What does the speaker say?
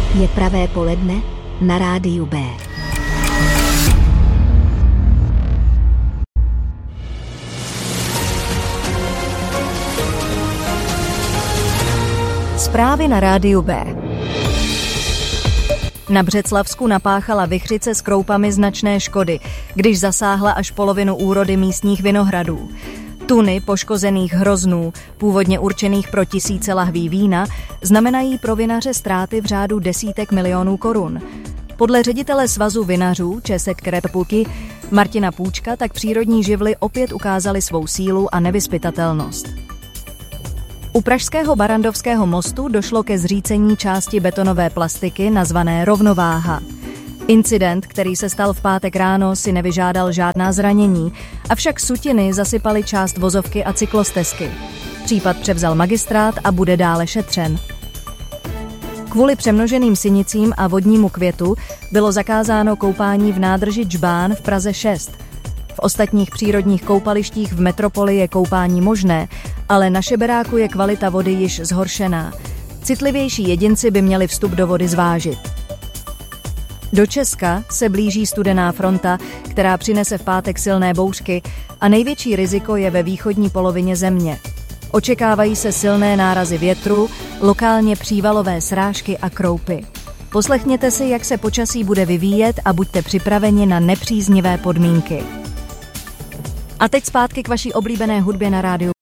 Je pravé poledne na rádiu B. Zprávy na rádiu B. Na Břeclavsku napáchala vichřice s kroupami značné škody, když zasáhla až polovinu úrody místních vinohradů. Tuny poškozených hroznů, původně určených pro tisíce lahví vína, znamenají pro vinaře ztráty v řádu desítek milionů korun. Podle ředitele Svazu vinařů České republiky Martina Půčka tak přírodní živly opět ukázaly svou sílu a nevyzpytatelnost. U pražského Barrandovského mostu došlo ke zřícení části betonové plastiky nazvané Rovnováha. Incident, který se stal v pátek ráno, si nevyžádal žádná zranění, avšak sutiny zasypaly část vozovky a cyklostezky. Případ převzal magistrát a bude dále šetřen. Kvůli přemnoženým sinicím a vodnímu květu bylo zakázáno koupání v nádrži Džbán v Praze 6. V ostatních přírodních koupalištích v metropoli je koupání možné, ale na Šeberáku je kvalita vody již zhoršená. Citlivější jedinci by měli vstup do vody zvážit. Do Česka se blíží studená fronta, která přinese v pátek silné bouřky a největší riziko je ve východní polovině země. Očekávají se silné nárazy větru, lokálně přívalové srážky a kroupy. Poslechněte si, jak se počasí bude vyvíjet a buďte připraveni na nepříznivé podmínky. A teď zpátky k vaší oblíbené hudbě na rádiu.